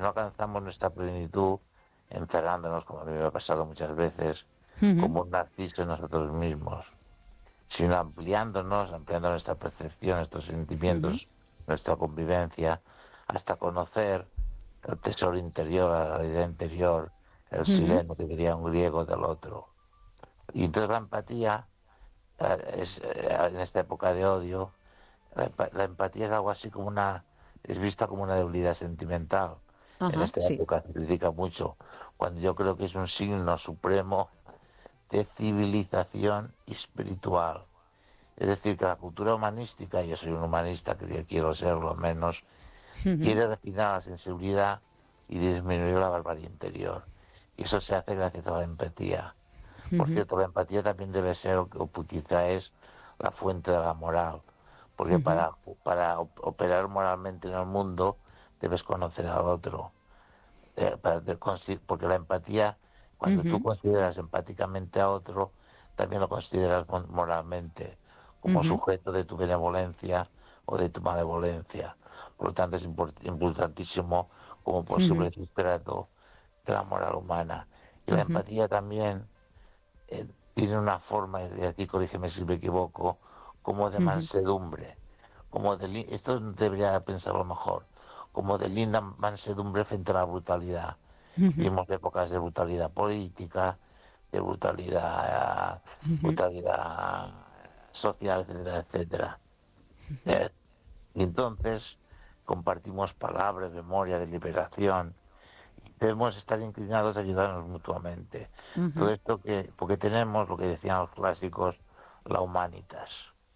no alcanzamos nuestra plenitud encerrándonos, como a mí me ha pasado muchas veces, como un narciso en nosotros mismos, sino ampliando nuestra percepción, nuestros sentimientos, nuestra convivencia, hasta conocer el tesoro interior, la realidad interior, el sileno, que diría un griego, del otro. Y entonces la empatía, en esta época de odio, la empatía es algo así como es vista como una debilidad sentimental. En esta época se critica mucho, cuando yo creo que es un signo supremo de civilización espiritual. Es decir, que la cultura humanística, yo soy un humanista, que yo quiero serlo al menos, quiere refinar la sensibilidad y disminuir la barbarie interior. Y eso se hace gracias a la empatía. Por cierto, la empatía también debe ser, o quizá es, la fuente de la moral. Porque para operar moralmente en el mundo debes conocer al otro. Porque la empatía, cuando tú consideras empáticamente a otro, también lo consideras moralmente, como sujeto de tu benevolencia o de tu malevolencia. Por lo tanto, es importantísimo como posible sustrato de la moral humana. Y la empatía también tiene una forma, y aquí corrígeme si me equivoco, como de mansedumbre, esto debería pensarlo mejor, como de linda mansedumbre frente a la brutalidad. Vimos épocas de brutalidad política, de brutalidad social, etcétera, etcétera. Y entonces compartimos palabras, memoria, deliberación. Debemos estar inclinados a ayudarnos mutuamente. Todo esto porque tenemos lo que decían los clásicos, la humanitas,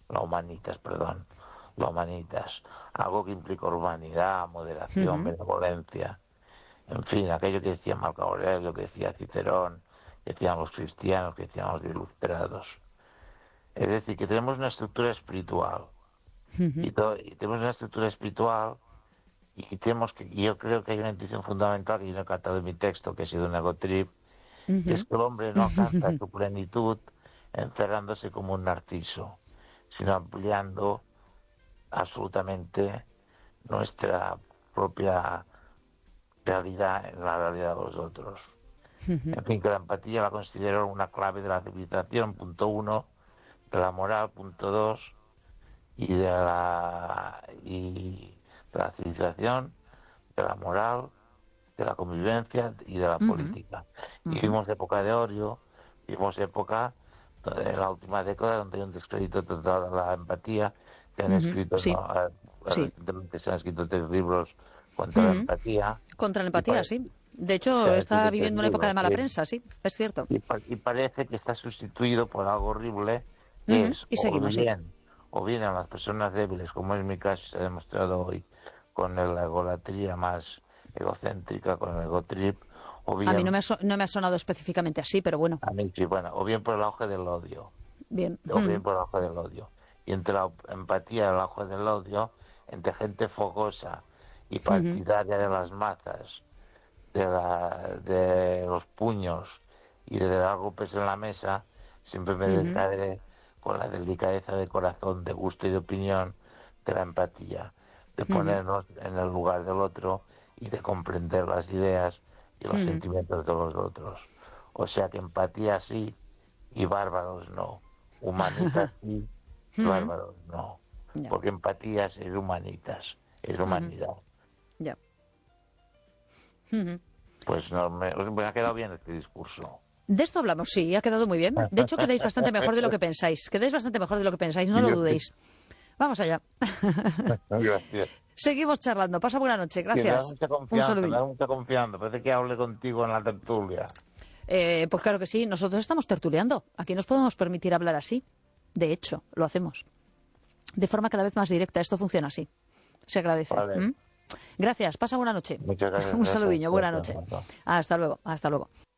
algo que implica urbanidad, moderación, benevolencia, en fin, aquello que decía Marco Aurelio, que decía Cicerón, que decían los cristianos, que decían los ilustrados. Es decir, que tenemos una estructura espiritual, y tenemos una estructura espiritual. Y yo creo que hay una intención fundamental, y no he captado en mi texto, que ha sido un ego trip, es que el hombre no alcanza su plenitud encerrándose como un narciso, sino ampliando absolutamente nuestra propia realidad en la realidad de los otros. En fin, que la empatía la considero una clave de la civilización, punto 1, de la moral, punto 2, y de la civilización, de la moral, de la convivencia y de la política. Y vimos época de odio, vimos época en la última década donde hay un descrédito total de la empatía. Se han escrito recientemente se han escrito 3 libros contra la empatía. Contra la empatía, sí. De hecho, está viviendo una época de mala prensa, sí, es cierto. Y parece que está sustituido por algo horrible, que es o bien a las personas débiles, como es mi caso, se ha demostrado hoy, con la egolatría más egocéntrica, con el ego trip, o bien... A mí no me ha sonado específicamente así, pero bueno. A mí sí, bueno, o bien por el auge del odio. Bien. O bien por el auge del odio. Y entre la empatía y el auge del odio, entre gente fogosa y partidaria de las mazas, de los puños y de dar golpes en la mesa, siempre me descargué con la delicadeza de corazón, de gusto y de opinión de la empatía, de ponernos en el lugar del otro y de comprender las ideas y los sentimientos de los otros. O sea que empatía sí y bárbaros no. Humanitas sí y bárbaros no. Porque empatía es humanitas, es humanidad. Ya. Pues no, me ha quedado bien este discurso. De esto hablamos, sí, ha quedado muy bien. De hecho, quedáis bastante mejor de lo que pensáis. No lo dudéis. Vamos allá. Gracias. Seguimos charlando. Pasa buena noche. Gracias. Me da mucha confianza. Parece que hable contigo en la tertulia. Pues claro que sí. Nosotros estamos tertuleando. Aquí nos podemos permitir hablar así. De hecho, lo hacemos. De forma cada vez más directa. Esto funciona así. Se agradece. Vale. Gracias. Pasa buena noche. Muchas gracias. Un saludiño. Buena noche. Hasta luego. Hasta luego.